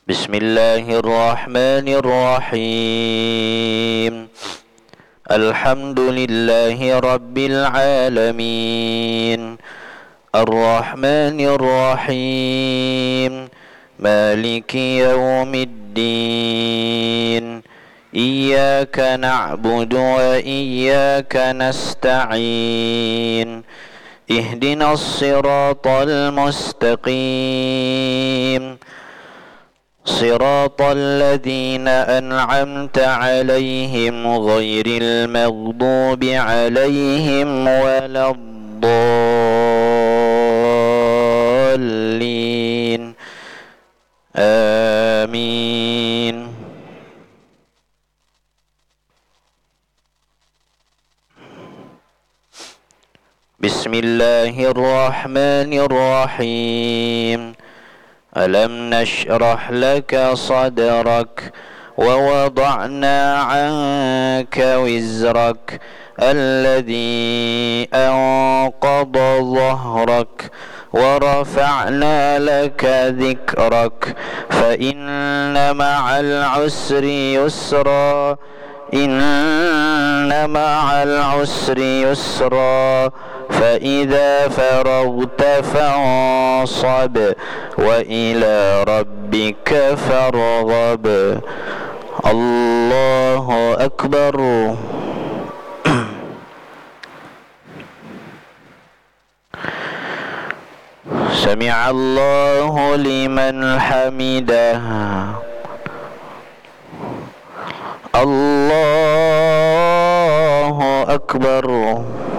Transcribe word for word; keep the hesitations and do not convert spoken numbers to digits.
بسم الله الرحمن الرحيم الحمد لله رب العالمين الرحمن الرحيم مالك يوم الدين إياك نعبد وإياك نستعين اهدنا الصراط المستقيم صراط الذين أنعمت عليهم غير المغضوب عليهم ولا الضالين آمين. بسم الله الرحمن الرحيم ألم نشرح لك صدرك ووضعنا عنك وزرك الذي أنقض ظهرك ورفعنا لك ذكرك فإن مع العسر يسرا إن مع العسر يسرا فإذا فرغت فانصب وإلى ربك فارغب. الله أكبر. سمع الله لمن حمده. الله أكبر.